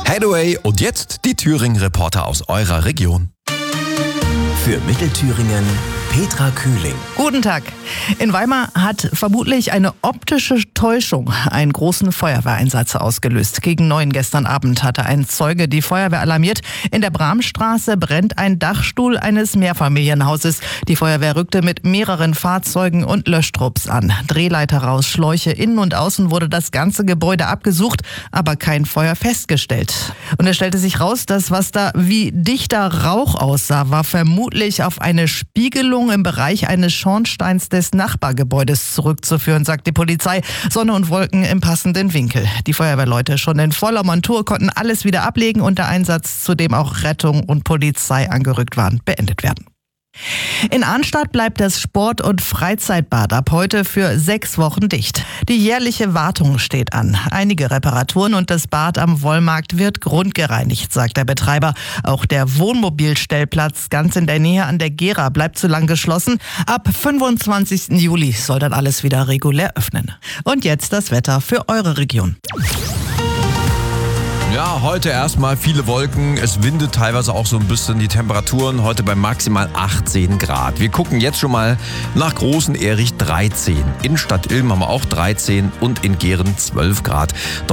Hathaway und jetzt die Thüringen-Reporter aus eurer Region. Für Mittelthüringen Petra Kühling. Guten Tag. In Weimar hat vermutlich eine optische Täuschung einen großen Feuerwehreinsatz ausgelöst. Gegen 9 gestern Abend hatte ein Zeuge die Feuerwehr alarmiert. In der Bramstraße brennt ein Dachstuhl eines Mehrfamilienhauses. Die Feuerwehr rückte mit mehreren Fahrzeugen und Löschtrupps an. Drehleiter raus, Schläuche innen und außen wurde das ganze Gebäude abgesucht, aber kein Feuer festgestellt. Und es stellte sich raus, dass was da wie dichter Rauch aussah, war vermutlich auf eine Spiegelung im Bereich eines Schornsteins des Nachbargebäudes zurückzuführen, sagt die Polizei. Sonne und Wolken im passenden Winkel. Die Feuerwehrleute schon in voller Montur konnten alles wieder ablegen und der Einsatz, zu dem auch Rettung und Polizei angerückt waren, beendet werden. In Arnstadt bleibt das Sport- und Freizeitbad ab heute für 6 Wochen dicht. Die jährliche Wartung steht an. Einige Reparaturen und das Bad am Wollmarkt wird grundgereinigt, sagt der Betreiber. Auch der Wohnmobilstellplatz ganz in der Nähe an der Gera bleibt zu lang geschlossen. Ab 25. Juli soll dann alles wieder regulär öffnen. Und jetzt das Wetter für eure Region. Ja, heute erstmal viele Wolken. Es windet teilweise auch so ein bisschen. Die Temperaturen heute bei maximal 18 Grad. Wir gucken jetzt schon mal nach Großen Erich 13. In Stadt Ilm haben wir auch 13 und in Gehren 12 Grad.